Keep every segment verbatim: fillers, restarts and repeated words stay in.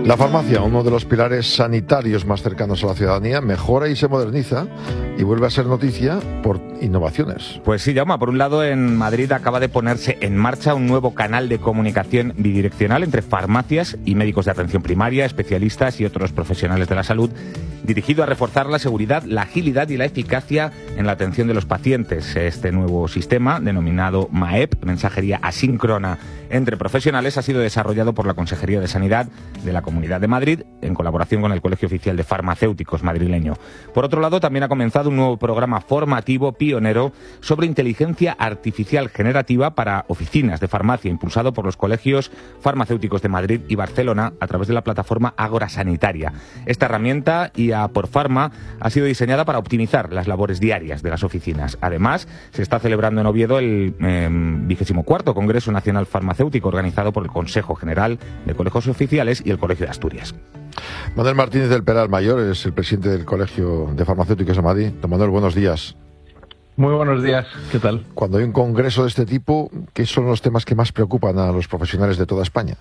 La farmacia, uno de los pilares sanitarios más cercanos a la ciudadanía, mejora y se moderniza y vuelve a ser noticia por innovaciones. Pues sí, Jaume, por un lado en Madrid acaba de ponerse en marcha un nuevo canal de comunicación bidireccional entre farmacias y médicos de atención primaria, especialistas y otros profesionales de la salud, dirigido a reforzar la seguridad, la agilidad y la eficacia en la atención de los pacientes. Este nuevo sistema, denominado MAEP, mensajería asíncrona entre profesionales, ha sido desarrollado por la Consejería de Sanidad de la Comunidad de Madrid en colaboración con el Colegio Oficial de Farmacéuticos madrileño. Por otro lado, también ha comenzado un nuevo programa formativo pionero sobre inteligencia artificial generativa para oficinas de farmacia, impulsado por los colegios farmacéuticos de Madrid y Barcelona a través de la plataforma Ágora Sanitaria. Esta herramienta, I A por Farma, ha sido diseñada para optimizar las labores diarias de las oficinas. Además, se está celebrando en Oviedo el vigésimo cuarto Congreso Nacional Farmacéutico, organizado por el Consejo General de Colegios Oficiales y el Colegio de Asturias. Manuel Martínez del Peral Mayor es el presidente del Colegio de Farmacéuticos de Madrid. Don Manuel, buenos días. Muy buenos días, ¿qué tal? Cuando hay un congreso de este tipo, ¿qué son los temas que más preocupan a los profesionales de toda España?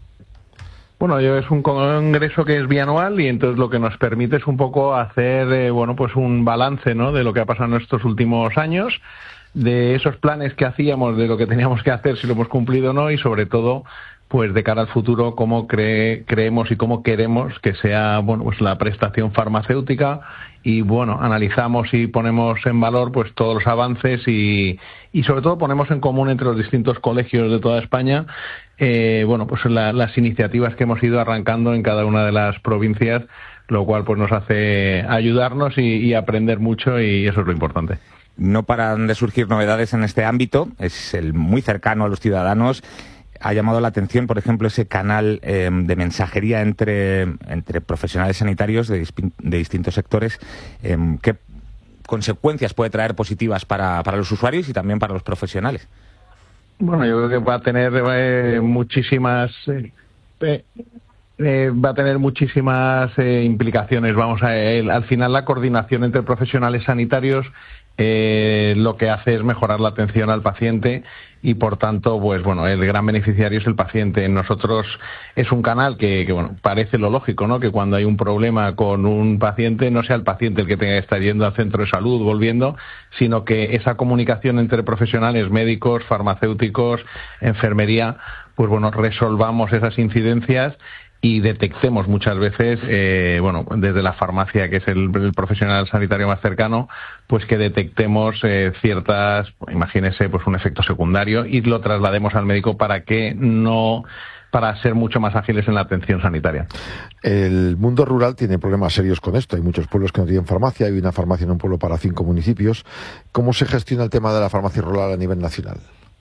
Bueno, es un congreso que es bianual y entonces lo que nos permite es un poco hacer, eh, bueno, pues un balance, ¿no?, de lo que ha pasado en estos últimos años, de esos planes que hacíamos, de lo que teníamos que hacer, si lo hemos cumplido o no, y sobre todo, pues de cara al futuro, cómo cree, creemos y cómo queremos que sea, bueno, pues la prestación farmacéutica. Y bueno, analizamos y ponemos en valor pues todos los avances y, y sobre todo ponemos en común entre los distintos colegios de toda España, eh, bueno, pues la, las iniciativas que hemos ido arrancando en cada una de las provincias, lo cual pues nos hace ayudarnos y, y aprender mucho, y eso es lo importante. No paran de surgir novedades en este ámbito, es el muy cercano a los ciudadanos. Ha llamado la atención, por ejemplo, ese canal eh, de mensajería entre, entre profesionales sanitarios de, de distintos sectores. Eh, ¿Qué consecuencias puede traer positivas para, para los usuarios y también para los profesionales? Bueno, yo creo que va a tener eh, muchísimas... Eh, Eh, va a tener muchísimas eh, implicaciones. Vamos a el, al final la coordinación entre profesionales sanitarios eh, lo que hace es mejorar la atención al paciente y por tanto, pues bueno, el gran beneficiario es el paciente. Nosotros es un canal que, que bueno, parece lo lógico, ¿no?, que cuando hay un problema con un paciente no sea el paciente el que tenga que estar yendo al centro de salud, volviendo, sino que esa comunicación entre profesionales, médicos, farmacéuticos, enfermería, pues bueno, resolvamos esas incidencias y detectemos muchas veces, eh, bueno, desde la farmacia, que es el, el profesional sanitario más cercano, pues que detectemos eh, ciertas, imagínese, pues un efecto secundario y lo traslademos al médico para que no, para ser mucho más ágiles en la atención sanitaria. El mundo rural tiene problemas serios con esto. Hay muchos pueblos que no tienen farmacia, hay una farmacia en un pueblo para cinco municipios. ¿Cómo se gestiona el tema de la farmacia rural a nivel nacional?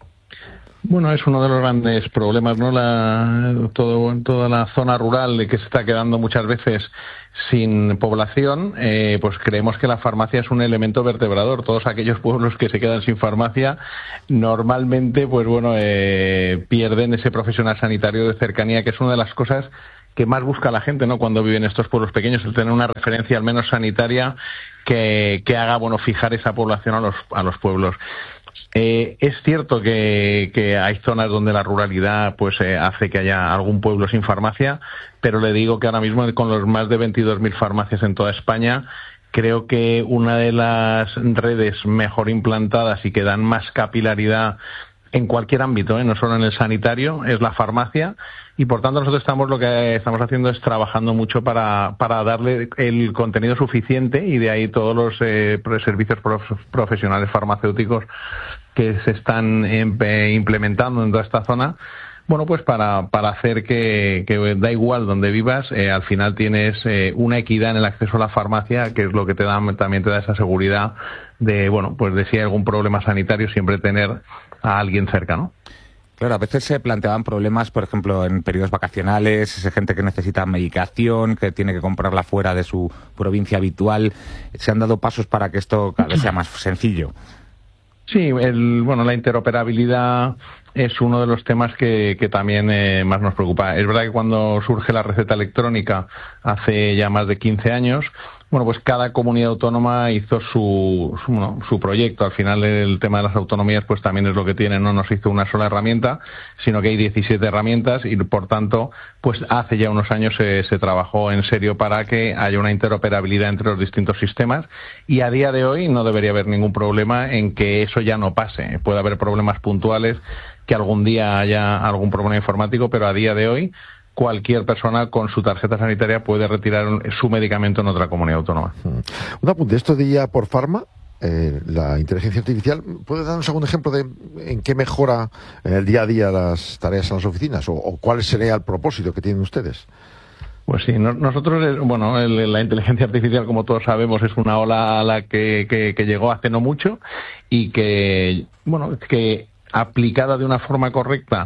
Bueno, es uno de los grandes problemas, ¿no? La, todo, toda la zona rural de que se está quedando muchas veces sin población, eh, pues creemos que la farmacia es un elemento vertebrador. Todos aquellos pueblos que se quedan sin farmacia, normalmente, pues bueno, eh, pierden ese profesional sanitario de cercanía, que es una de las cosas que más busca la gente, ¿no?, cuando vive en estos pueblos pequeños, el tener una referencia al menos sanitaria que, que haga, bueno, fijar esa población a los, a los pueblos. Eh, es cierto que, que hay zonas donde la ruralidad pues eh, hace que haya algún pueblo sin farmacia, pero le digo que ahora mismo con los más de veintidós mil farmacias en toda España, creo que una de las redes mejor implantadas y que dan más capilaridad en cualquier ámbito, ¿eh?, no solo en el sanitario, es la farmacia. Y por tanto nosotros estamos lo que estamos haciendo es trabajando mucho para, para darle el contenido suficiente, y de ahí todos los eh, servicios prof, profesionales farmacéuticos que se están eh, implementando en toda esta zona. Bueno, pues para, para hacer que, que da igual donde vivas, eh, al final tienes eh, una equidad en el acceso a la farmacia, que es lo que te da, también te da esa seguridad de, bueno, pues de si hay algún problema sanitario, siempre tener a alguien cerca, ¿no? Claro, a veces se planteaban problemas, por ejemplo, en periodos vacacionales, esa gente que necesita medicación, que tiene que comprarla fuera de su provincia habitual. ¿Se han dado pasos para que esto cada vez sea más sencillo? Sí, el, bueno, la interoperabilidad es uno de los temas que, que también eh, más nos preocupa. Es verdad que cuando surge la receta electrónica hace ya más de quince años, bueno, pues cada comunidad autónoma hizo su, su, bueno, su proyecto. Al final el tema de las autonomías pues también es lo que tiene, no nos hizo una sola herramienta, sino que hay diecisiete herramientas y por tanto pues hace ya unos años se, se trabajó en serio para que haya una interoperabilidad entre los distintos sistemas y a día de hoy no debería haber ningún problema en que eso ya no pase. Puede haber problemas puntuales, que algún día haya algún problema informático, pero a día de hoy cualquier persona con su tarjeta sanitaria puede retirar su medicamento en otra comunidad autónoma. Un apunte, esto de I A por Farma, eh, la inteligencia artificial, ¿puede darnos algún ejemplo de en qué mejora en el día a día las tareas en las oficinas o, o cuál sería el propósito que tienen ustedes? Pues sí, nosotros, bueno, el, la inteligencia artificial, como todos sabemos, es una ola a la que, que, que llegó hace no mucho y que, bueno, que aplicada de una forma correcta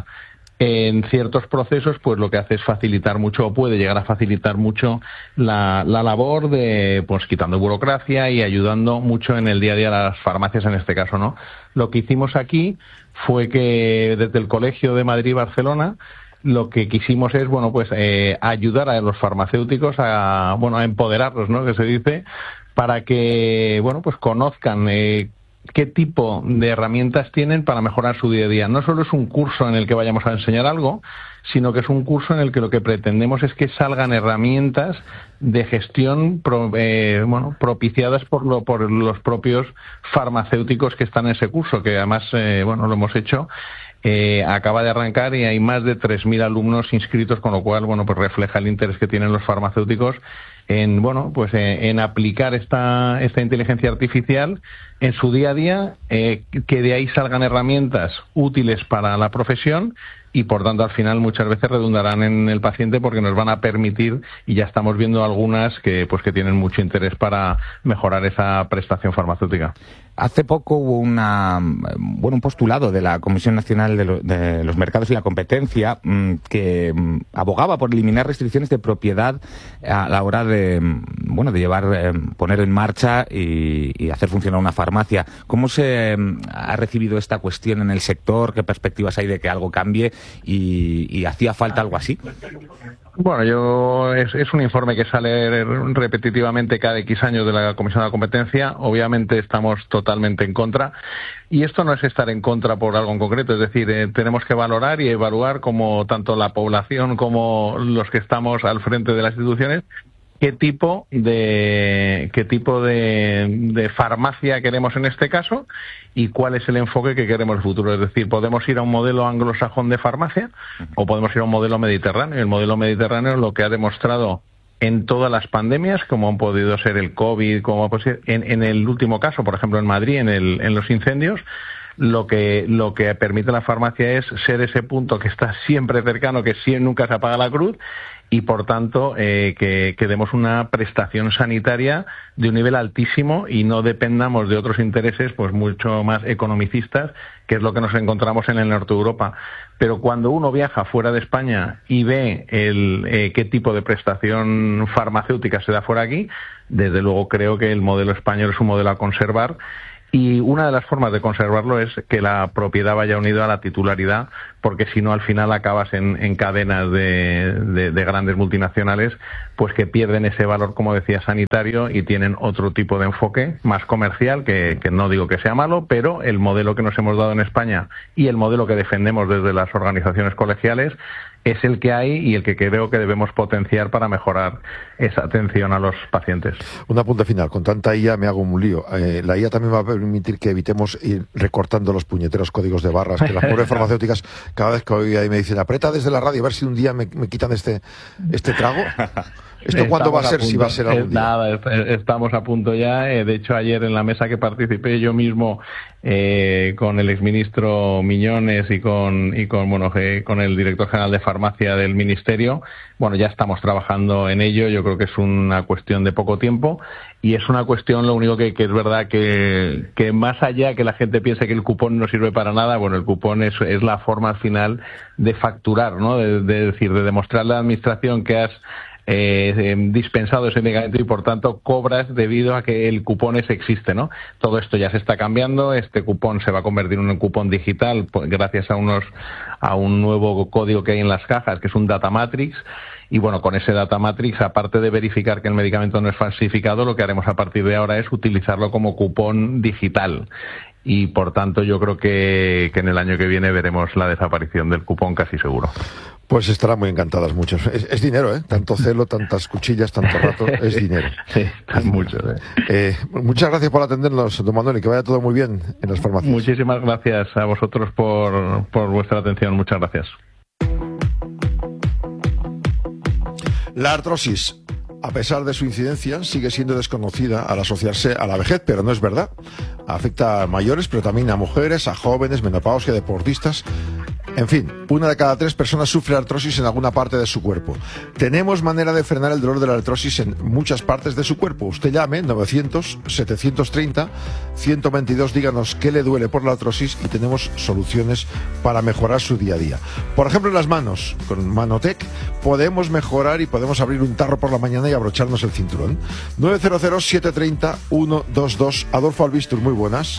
en ciertos procesos, pues lo que hace es facilitar mucho, o puede llegar a facilitar mucho la, la labor de, pues quitando burocracia y ayudando mucho en el día a día a las farmacias en este caso, ¿no? Lo que hicimos aquí fue que desde el Colegio de Madrid y Barcelona lo que quisimos es, bueno, pues eh, ayudar a los farmacéuticos a, bueno, a empoderarlos, ¿no? Que se dice, para que, bueno, pues conozcan eh, qué tipo de herramientas tienen para mejorar su día a día. No solo es un curso en el que vayamos a enseñar algo, sino que es un curso en el que lo que pretendemos es que salgan herramientas de gestión pro, eh, bueno, propiciadas por, lo, por los propios farmacéuticos que están en ese curso, que además eh, bueno, lo hemos hecho. Eh, acaba de arrancar y hay más de tres mil alumnos inscritos, con lo cual, bueno, pues refleja el interés que tienen los farmacéuticos en, bueno, pues eh, en aplicar esta, esta inteligencia artificial en su día a día, eh, que de ahí salgan herramientas útiles para la profesión y, por tanto, al final muchas veces redundarán en el paciente porque nos van a permitir, y ya estamos viendo algunas que, pues, que tienen mucho interés para mejorar esa prestación farmacéutica. Hace poco hubo una, bueno, un postulado de la Comisión Nacional de, lo, de los Mercados y la Competencia mmm, que mmm, abogaba por eliminar restricciones de propiedad a la hora de, bueno, de llevar, eh, poner en marcha y, y hacer funcionar una farmacia. ¿Cómo se eh, ha recibido esta cuestión en el sector? ¿Qué perspectivas hay de que algo cambie? ¿Y, y hacía falta algo así? Bueno, yo es, es un informe que sale repetitivamente cada X años de la Comisión de la Competencia. Obviamente estamos totalmente en contra. Y esto no es estar en contra por algo en concreto. Es decir, eh, tenemos que valorar y evaluar como tanto la población como los que estamos al frente de las instituciones qué tipo de qué tipo de, de farmacia queremos en este caso y cuál es el enfoque que queremos en el futuro. Es decir, podemos ir a un modelo anglosajón de farmacia o podemos ir a un modelo mediterráneo. El modelo mediterráneo es lo que ha demostrado en todas las pandemias, como han podido ser el COVID, como pues, en, en el último caso, por ejemplo, en Madrid, en, el, en los incendios, lo que lo que permite la farmacia es ser ese punto que está siempre cercano, que siempre, nunca se apaga la cruz, y por tanto eh, que, que demos una prestación sanitaria de un nivel altísimo y no dependamos de otros intereses pues mucho más economicistas, que es lo que nos encontramos en el norte de Europa. Pero cuando uno viaja fuera de España y ve el eh, qué tipo de prestación farmacéutica se da fuera aquí, desde luego creo que el modelo español es un modelo a conservar. Y una de las formas de conservarlo es que la propiedad vaya unida a la titularidad, porque si no, al final acabas en, en cadenas de, de, de grandes multinacionales, pues que pierden ese valor, como decía, sanitario y tienen otro tipo de enfoque más comercial, que, que no digo que sea malo, pero el modelo que nos hemos dado en España y el modelo que defendemos desde las organizaciones colegiales es el que hay y el que creo que debemos potenciar para mejorar esa atención a los pacientes. Un apunte final. Con tanta I A me hago un lío. Eh, la I A también va a permitir que evitemos ir recortando los puñeteros códigos de barras, que las pobres farmacéuticas, cada vez que hoy ahí me dicen, aprieta desde la radio a ver si un día me, me quitan este, este trago. ¿Esto estamos cuándo va a ser? Si va a ser algún día. Nada, estamos a punto ya. De hecho, ayer en la mesa que participé yo mismo eh, con el exministro Miñones y con y con bueno eh, con el director general de farmacia del ministerio, bueno, ya estamos trabajando en ello. Yo creo que es una cuestión de poco tiempo y es una cuestión, lo único que, que es verdad que, que más allá que la gente piense que el cupón no sirve para nada, bueno, el cupón es, es la forma al final de facturar, ¿no? De, de decir, de demostrarle a la administración que has Eh, eh, dispensado ese medicamento y por tanto cobras debido a que el cupón ese existe, ¿no? Todo esto ya se está cambiando. Este cupón se va a convertir en un cupón digital pues, gracias a unos a un nuevo código que hay en las cajas, que es un data matrix, Y bueno, con ese data matrix, aparte de verificar que el medicamento no es falsificado, lo que haremos a partir de ahora es utilizarlo como cupón digital. Y por tanto yo creo que, que en el año que viene veremos la desaparición del cupón casi seguro. Pues estarán muy encantadas muchos. Es, es dinero, ¿eh? Tanto celo, tantas cuchillas, tanto rato, es dinero. Sí, es mucho. ¿eh? Eh, muchas gracias por atendernos, don Manuel, y que vaya todo muy bien en las farmacias. Muchísimas gracias a vosotros por, por vuestra atención. Muchas gracias. La artrosis, a pesar de su incidencia, sigue siendo desconocida al asociarse a la vejez, pero no es verdad. Afecta a mayores, pero también a mujeres, a jóvenes, menopausia, deportistas. En fin, una de cada tres personas sufre artrosis en alguna parte de su cuerpo. Tenemos manera de frenar el dolor de la artrosis en muchas partes de su cuerpo. Usted llame novecientos, setecientos treinta, ciento veintidós, díganos qué le duele por la artrosis y tenemos soluciones para mejorar su día a día. Por ejemplo, en las manos, con Manotec podemos mejorar y podemos abrir un tarro por la mañana y abrocharnos el cinturón. nueve cero cero, siete tres cero, uno dos dos. Adolfo Albistur, muy buenas.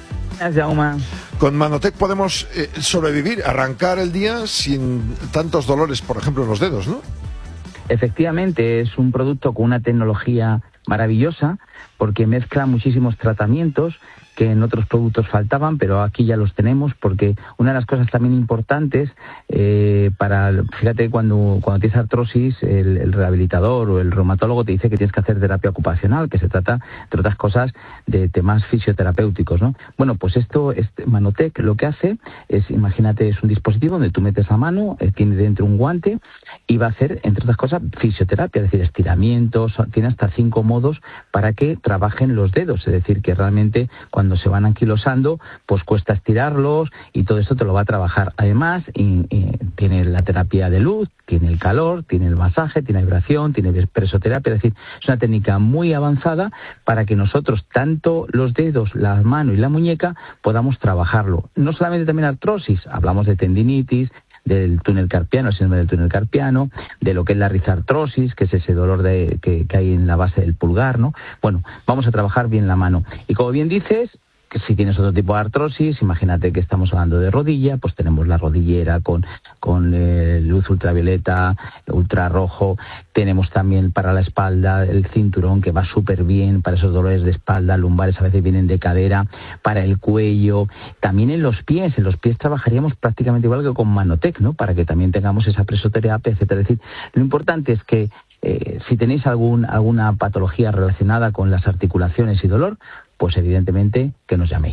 Con Manotec podemos eh, sobrevivir, arrancar el día sin tantos dolores, por ejemplo, en los dedos, ¿no? Efectivamente, es un producto con una tecnología maravillosa porque mezcla muchísimos tratamientos que en otros productos faltaban, pero aquí ya los tenemos, porque una de las cosas también importantes eh, para, fíjate, cuando, cuando tienes artrosis, el, el rehabilitador o el reumatólogo te dice que tienes que hacer terapia ocupacional, que se trata, entre otras cosas, de temas fisioterapéuticos, ¿no? Bueno, pues esto, este Manotec lo que hace es, imagínate, es un dispositivo donde tú metes la mano, eh, tiene dentro un guante y va a hacer, entre otras cosas, fisioterapia, es decir, estiramientos, tiene hasta cinco modos para que trabajen los dedos, es decir, que realmente cuando Cuando se van anquilosando, pues cuesta estirarlos y todo esto te lo va a trabajar. Además, y, y, tiene la terapia de luz, tiene el calor, tiene el masaje, tiene vibración, tiene presoterapia, es decir, es una técnica muy avanzada para que nosotros, tanto los dedos, la mano y la muñeca, podamos trabajarlo. No solamente también artrosis, hablamos de tendinitis, del túnel carpiano, el síndrome del túnel carpiano, de lo que es la rizartrosis, que es ese dolor de, que, que hay en la base del pulgar, ¿no? Bueno, vamos a trabajar bien la mano. Y como bien dices, que si tienes otro tipo de artrosis, imagínate que estamos hablando de rodilla, pues tenemos la rodillera con, con eh, luz ultravioleta, ultrarrojo, tenemos también para la espalda el cinturón que va súper bien para esos dolores de espalda, lumbares a veces vienen de cadera, para el cuello, también en los pies, en los pies trabajaríamos prácticamente igual que con Manotec, ¿no? Para que también tengamos esa presoterapia, etcétera. Es decir, lo importante es que eh, si tenéis algún, alguna patología relacionada con las articulaciones y dolor, pues evidentemente que nos llaméis.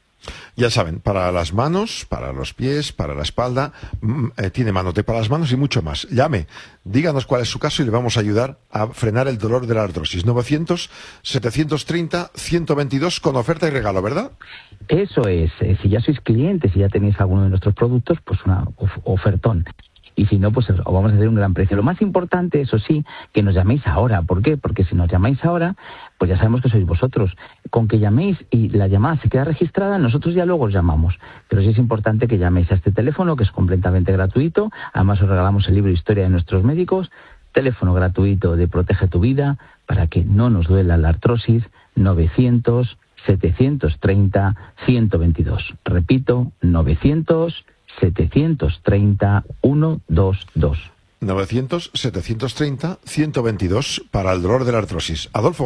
Ya saben, para las manos, para los pies, para la espalda, eh, tiene Manotec para las manos y mucho más. Llame, díganos cuál es su caso y le vamos a ayudar a frenar el dolor de la artrosis. novecientos, setecientos treinta, ciento veintidós con oferta y regalo, ¿verdad? Eso es, eh, si ya sois clientes, si ya tenéis alguno de nuestros productos, pues una of ofertón. Y si no, pues os vamos a hacer un gran precio. Lo más importante, eso sí, que nos llaméis ahora. ¿Por qué? Porque si nos llamáis ahora, pues ya sabemos que sois vosotros. Con que llaméis y la llamada se queda registrada, nosotros ya luego os llamamos. Pero sí es importante que llaméis a este teléfono, que es completamente gratuito. Además os regalamos el libro Historia de nuestros médicos. Teléfono gratuito de Protege tu Vida, para que no nos duela la artrosis. novecientos, setecientos treinta, ciento veintidós. Repito, novecientos, setecientos treinta, ciento veintidós. novecientos, setecientos treinta, ciento veintidós para el dolor de la artrosis. Adolfo.